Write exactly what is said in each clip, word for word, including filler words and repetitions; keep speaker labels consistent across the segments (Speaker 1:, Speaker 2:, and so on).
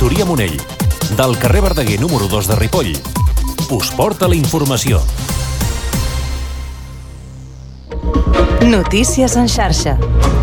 Speaker 1: Factoria Monell, del carrer Verdaguer número dos de Ripoll. Us porta la informació.
Speaker 2: Notícies en xarxa.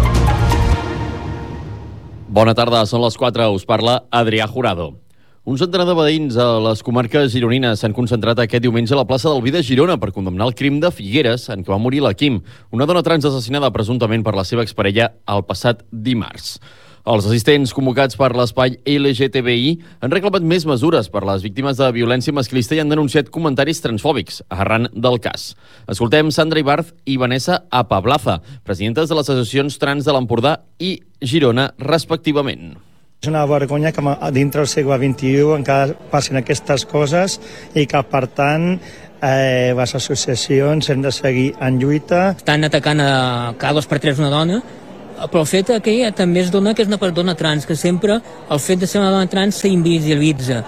Speaker 3: Bona tarda, són les quatre, us parla Adrià Jurado. Un centenar de veïns a les comarques gironines s'han concentrat aquest diumenge a la plaça del Vi de Girona per condemnar el crim de Figueres en què va morir la Kim, una dona trans assassinada presumptament per la seva exparella el passat dimarts. Els assistents convocats per l'espai L G T B I han reclamat més mesures per les víctimes de violència masclista i han denunciat comentaris transfòbics arran del cas. Escoltem Sandra Ibarz i Vanessa Apablaza, presidentes de les associacions trans de l'Empordà i Girona, respectivament.
Speaker 4: És una vergonya que dintre del segle vint-i-u encara passin aquestes coses i que, per tant, eh, les associacions hem de seguir en lluita.
Speaker 5: Estan atacant a cada dos per tres una dona, però el fet que ella també es dona que és una persona trans, que sempre el fet de ser una dona trans s'invisibilitza.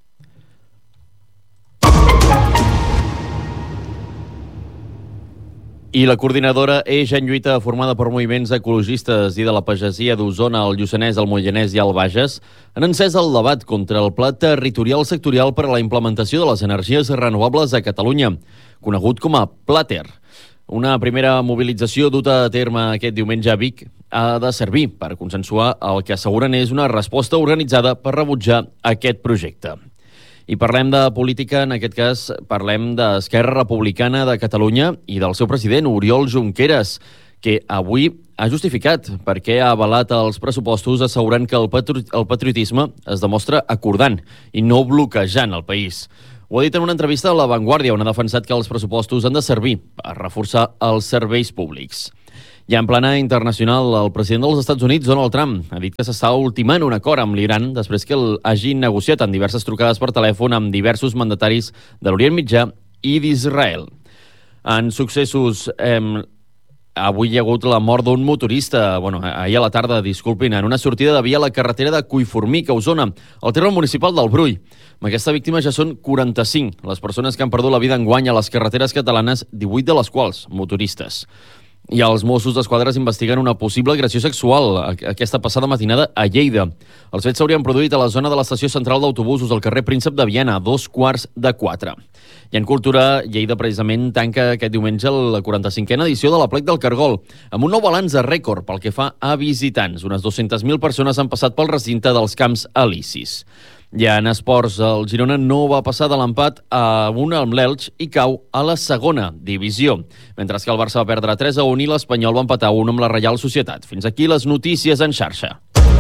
Speaker 3: I la coordinadora Eix en Lluita, formada per moviments ecologistes i de la pagesia d'Osona, el Lluçanès, el Moianès i el Bages, han encès el debat contra el Pla Territorial Sectorial per a la implementació de les energies renovables a Catalunya, conegut com a Plater. Una primera mobilització duta a terme aquest diumenge a Vic ha de servir per consensuar el que asseguren és una resposta organitzada per rebutjar aquest projecte. I parlem de política, en aquest cas parlem d'Esquerra Republicana de Catalunya i del seu president, Oriol Junqueras, que avui ha justificat per què ha avalat els pressupostos assegurant que el, patri el patriotisme es demostra acordant i no bloquejant el país. Ho ha dit en una entrevista a La Vanguardia, on ha defensat que els pressupostos han de servir per reforçar els serveis públics. I en plana internacional, el president dels Estats Units, Donald Trump, ha dit que s'està ultimant un acord amb l'Iran després que el hagi negociat en diverses trucades per telèfon amb diversos mandataris de l'Orient Mitjà i d'Israel. En successos, eh, avui hi ha hagut la mort d'un motorista, bueno, ahir a la tarda, disculpin, en una sortida de via a la carretera de Collformic, a Osona, al terme municipal del Brull. Amb aquesta víctima ja són quaranta-cinc les persones que han perdut la vida enguany a les carreteres catalanes, divuit de les quals motoristes. I els Mossos d'Esquadra investiguen una possible agressió sexual aquesta passada matinada a Lleida. Els fets s'haurien produït a la zona de l'estació central d'autobusos al carrer Príncep de Viana, a dos quarts de quatre. I en cultura, Lleida precisament tanca aquest diumenge la quaranta-cinquena edició de la Plec del Cargol, amb un nou balanç de rècord pel que fa a visitants. Unes dues-centes mil persones han passat pel recinte dels Camps Elisis. I en esports, el Girona no va passar de l'empat a un amb l'Elx i cau a la segona divisió, mentre que el Barça va perdre tres a un i l'Espanyol va empatar a un amb la Reial Societat. Fins aquí les notícies en xarxa.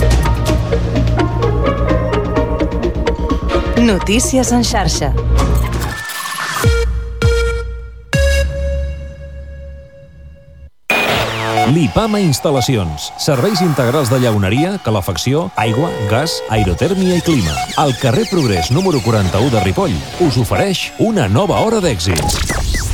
Speaker 2: Notícies en xarxa.
Speaker 1: Lipama Instal·lacions. Serveis integrals de llauneria, calefacció, aigua, gas, aerotèrmia i clima. Al carrer Progrés número quaranta-u de Ripoll us ofereix una nova hora d'èxits.